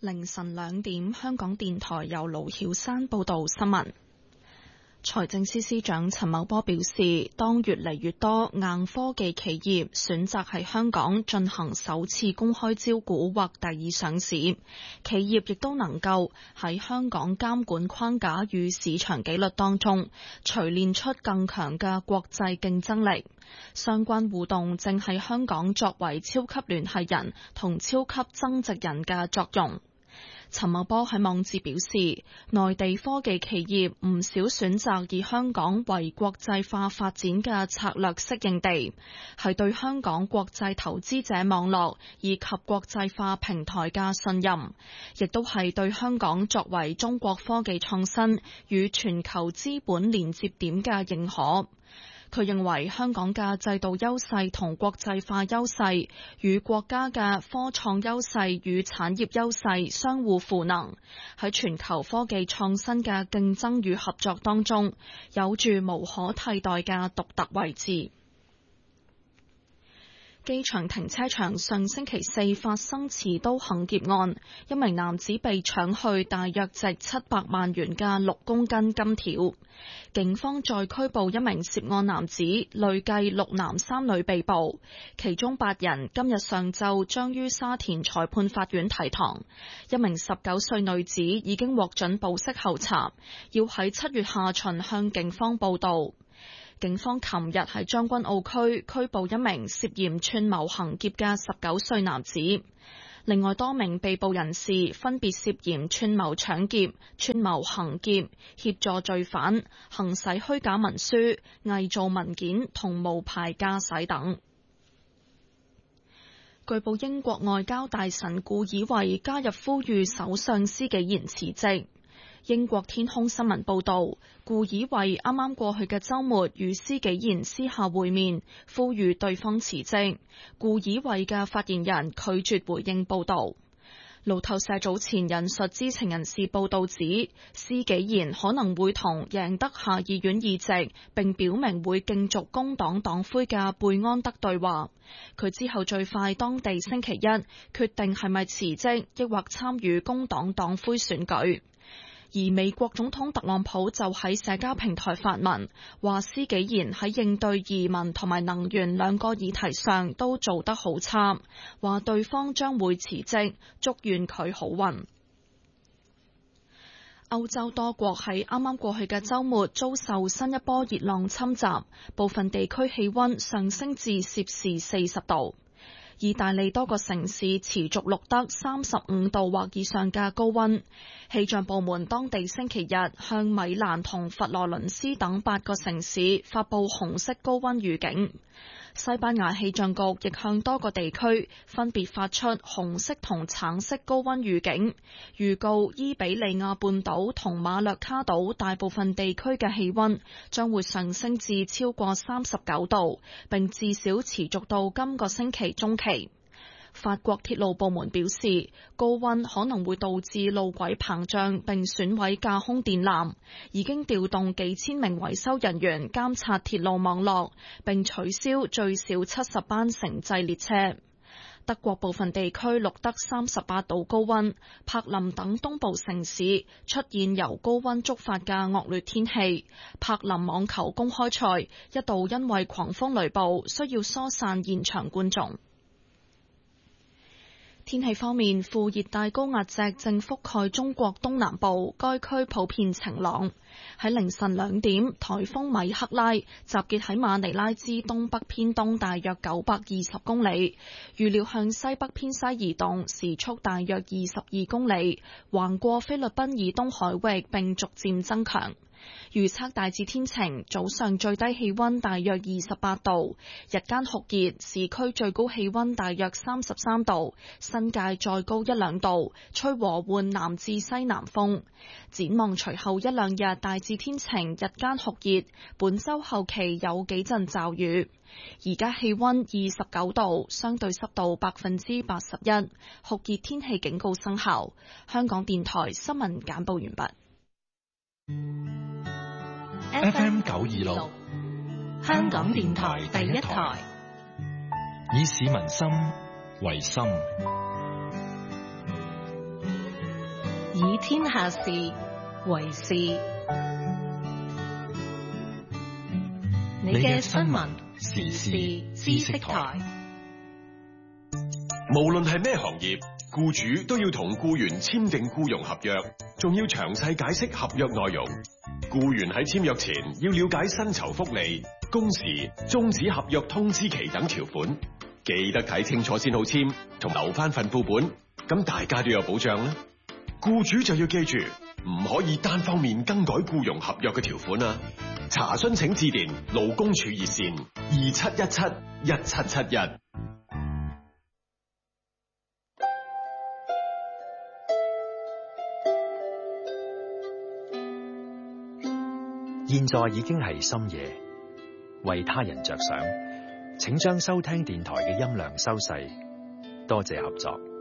凌晨2點，香港電台由盧曉山報道新聞。財政司司長陳茂波表示，當越嚟越多硬科技企業選擇喺香港進行首次公開招股或第二上市，企業亦都能夠喺香港監管框架與市場紀律當中錘煉出更強嘅國際競爭力。相關互動正喺香港作為超級聯繫人同超級增值人嘅作用。陳茂波喺網誌表示，內地科技企業唔少選擇以香港為國際化發展嘅策略適應地，係對香港國際投資者網絡以及國際化平台嘅信任，亦都係對香港作為中國科技創新與全球資本連接點嘅認可。佢認為香港嘅制度優勢同國際化優勢與國家嘅科創優勢與產業優勢相互賦能，喺全球科技創新嘅競爭與合作當中，有住無可替代嘅獨特位置。機場停車場上星期四發生持刀行劫案，一名男子被搶去大約值700萬元嘅6公斤金條。警方再拘捕一名涉案男子，累計6男3女被捕，其中8人今日上晝將於沙田裁判法院提堂。一名19歲女子已經獲准保釋候查，要喺7月下旬向警方報到。警方琴日喺將軍澳區拘捕一名涉嫌串謀行劫嘅19歲男子，另外多名被捕人士分別涉嫌串謀搶劫、串謀行劫、協助罪犯、行使虛假文書、偽造文件同無牌駕駛等。據報英國外交大臣顧以為加入呼籲首相施紀賢辭職。英國天空新聞報道，顧以為啱啱過去嘅週末與施紀賢私下會面，呼籲對方辭職。顧以為嘅發言人拒絕回應報道。路透社早前引述知情人士報道指，施紀賢可能會同贏得下議院議席並表明會競逐工黨黨魁嘅貝安德對話。佢之後最快當地星期一決定係咪辭職，抑或參與工黨黨魁選舉。而美國總統特朗普就喺社交平台發文，話施紀賢喺應對移民同埋能源兩個議題上都做得好差，話對方將會辭職，祝願佢好運。歐洲多國喺啱啱過去嘅週末遭受新一波熱浪侵襲，部分地區氣溫上升至攝氏40度。意大利多個城市持續錄得35度或以上嘅高溫，氣象部門當地星期日向米蘭同佛羅倫斯等8個城市發佈紅色高溫預警。西班牙氣象局亦向多個地區分別發出紅色同橙色高溫預警，預告伊比利亞半島同馬略卡島大部分地區嘅氣溫將會上升至超過39度，並至少持續到今個星期中期。法國鐵路部門表示，高溫可能會導致路軌膨脹並損毀架空電纜，已經調動幾千名維修人員監察鐵路網絡，並取消最少70班城際列車。德國部分地區錄得38度高溫，柏林等東部城市出現由高溫觸發嘅惡劣天氣。柏林網球公開賽一度因為狂風雷暴需要疏散現場觀眾。天氣方面，副熱帶高壓脊正覆蓋中國東南部，該區普遍晴朗。喺凌晨2點，颱風米克拉集結喺馬尼拉之東北偏東大約920公里，預料向西北偏西移動，時速大約22公里，橫過菲律賓以東海域並逐漸增強。預測大致天晴，早上最低氣溫大約28度，日間酷熱，市區最高氣溫大約33度，新界再高1-2度，吹和緩南至西南風。展望隨後1-2日大致天晴，日間酷熱，本週後期有幾陣驟雨。而家氣溫29度，相對濕度81%，酷熱天氣警告生效。香港電台新聞簡報完畢。 FM 926，香港電台第一台，以市民心為心。 以天下事為事。你嘅新聞時事知識台。 無論係咩行業，僱主都要同僱員簽訂僱傭合約，仲要詳細解釋合約內容。僱員喺簽約前要了解薪酬福利、工時、終止合約通知期等條款，記得睇清楚先好簽，同留翻份副本，咁大家都有保障啦。僱主就要記住，唔可以單方面更改僱傭合約嘅條款啊！查詢請致電勞工處熱線27171771。 現在已經係深夜，為他人着想，請將收聽電台嘅音量收細，多謝合作。